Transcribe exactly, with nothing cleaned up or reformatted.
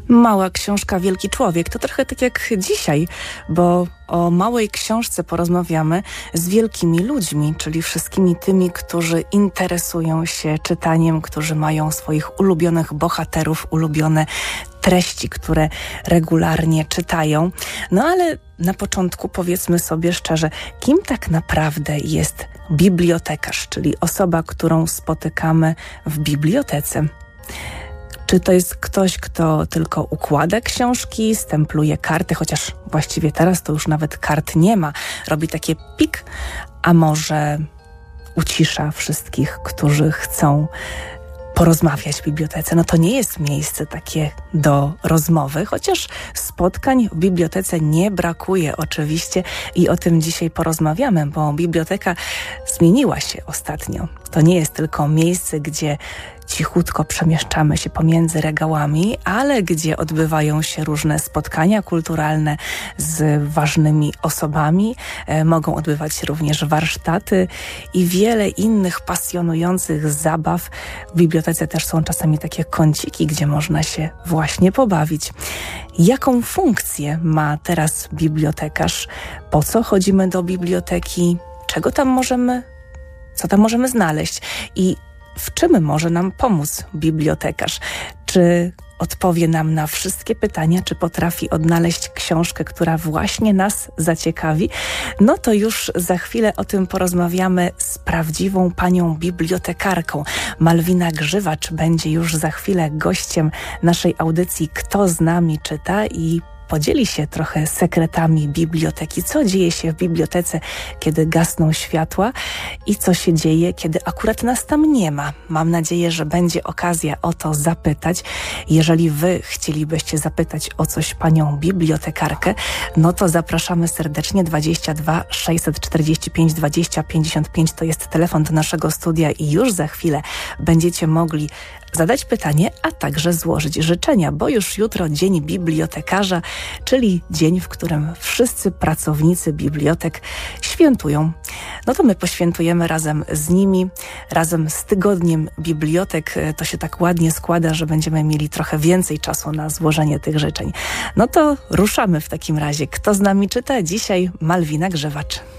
Mała książka, wielki człowiek. To trochę tak jak dzisiaj, bo o małej książce porozmawiamy z wielkimi ludźmi, czyli wszystkimi tymi, którzy interesują się czytaniem, którzy mają swoich ulubionych bohaterów, ulubione treści, które regularnie czytają. No ale na początku powiedzmy sobie szczerze, kim tak naprawdę jest bibliotekarz, czyli osoba, którą spotykamy w bibliotece. Czy to jest ktoś, kto tylko układa książki, stempluje karty, chociaż właściwie teraz to już nawet kart nie ma. Robi takie pik, a może ucisza wszystkich, którzy chcą porozmawiać w bibliotece. No to nie jest miejsce takie do rozmowy, chociaż spotkań w bibliotece nie brakuje oczywiście i o tym dzisiaj porozmawiamy, bo biblioteka zmieniła się ostatnio. To nie jest tylko miejsce, gdzie cichutko przemieszczamy się pomiędzy regałami, ale gdzie odbywają się różne spotkania kulturalne z ważnymi osobami. E, mogą odbywać się również warsztaty i wiele innych pasjonujących zabaw. W bibliotece też są czasami takie kąciki, gdzie można się właśnie pobawić. Jaką funkcję ma teraz bibliotekarz? Po co chodzimy do biblioteki? Czego tam możemy, co tam możemy znaleźć? I w czym może nam pomóc bibliotekarz? Czy odpowie nam na wszystkie pytania, czy potrafi odnaleźć książkę, która właśnie nas zaciekawi? No to już za chwilę o tym porozmawiamy z prawdziwą panią bibliotekarką. Malwina Grzywacz będzie już za chwilę gościem naszej audycji Kto z nami czyta i podzieli się trochę sekretami biblioteki, co dzieje się w bibliotece, kiedy gasną światła i co się dzieje, kiedy akurat nas tam nie ma. Mam nadzieję, że będzie okazja o to zapytać. Jeżeli wy chcielibyście zapytać o coś panią bibliotekarkę, no to zapraszamy serdecznie. dwadzieścia dwa sześćset czterdzieści pięć dwadzieścia pięćdziesiąt pięć to jest telefon do naszego studia i już za chwilę będziecie mogli zadać pytanie, a także złożyć życzenia, bo już jutro Dzień Bibliotekarza, czyli dzień, w którym wszyscy pracownicy bibliotek świętują. No to my poświętujemy razem z nimi, razem z Tygodniem Bibliotek. To się tak ładnie składa, że będziemy mieli trochę więcej czasu na złożenie tych życzeń. No to ruszamy w takim razie. Kto z nami czyta? Dzisiaj Malwina Grzywacz.